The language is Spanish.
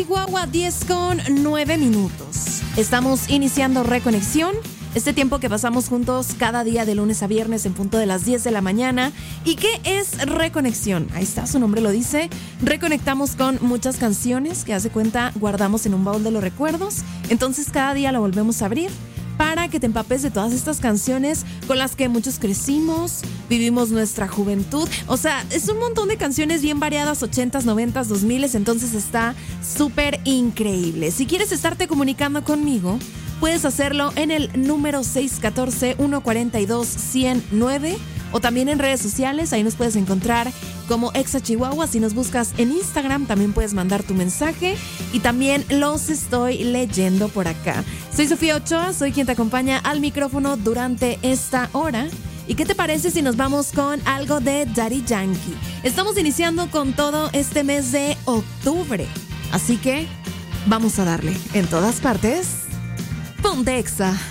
Chihuahua, 10:09. Estamos iniciando Reconexión, este tiempo que pasamos juntos cada día de lunes a viernes en punto de las 10 de la mañana. ¿Y qué es Reconexión? Ahí está, su nombre lo dice. Reconectamos con muchas canciones que, hace cuenta, guardamos en un baúl de los recuerdos. Entonces cada día lo volvemos a abrir para que te empapes de todas estas canciones con las que muchos crecimos, vivimos nuestra juventud. O sea, es un montón de canciones bien variadas, 80s, 90s, 2000s, entonces está súper increíble. Si quieres estarte comunicando conmigo, puedes hacerlo en el número 614-142-109 o también en redes sociales. Ahí nos puedes encontrar como Exa Chihuahua. Si nos buscas en Instagram, también puedes mandar tu mensaje y también los estoy leyendo por acá. Soy Sofía Ochoa, soy quien te acompaña al micrófono durante esta hora. ¿Y qué te parece si nos vamos con algo de Daddy Yankee? Estamos iniciando con todo este mes de octubre, así que vamos a darle en todas partes. Ponte Exa.